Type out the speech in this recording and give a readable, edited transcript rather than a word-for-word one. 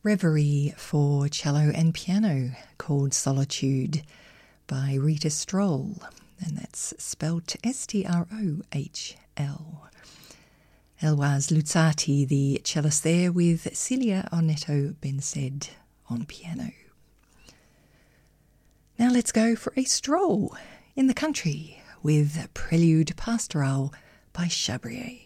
Reverie for cello and piano called Solitude by Rita Strohl, and that's spelt Strohl. Elwaz Luzzati, the cellist there, with Celia Ornetto Bensed on piano. Now let's go for a stroll in the country with Prelude Pastoral by Chabrier.